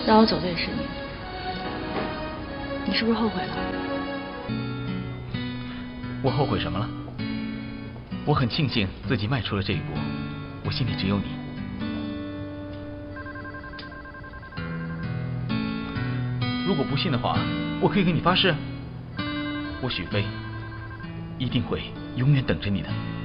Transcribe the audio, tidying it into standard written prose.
让我走的也是你，你是不是后悔了？ 我后悔什么了？我很庆幸自己迈出了这一步，我心里只有你。如果不信的话，我可以跟你发誓，我许飞一定会永远等着你的。